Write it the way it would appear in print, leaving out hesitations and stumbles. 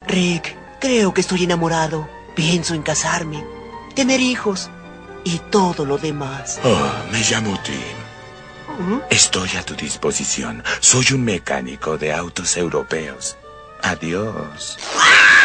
Rick, creo que estoy enamorado. Pienso en casarme, tener hijos y todo lo demás. Oh, me llamo Tim. Estoy a tu disposición. Soy un mecánico de autos europeos. Adiós.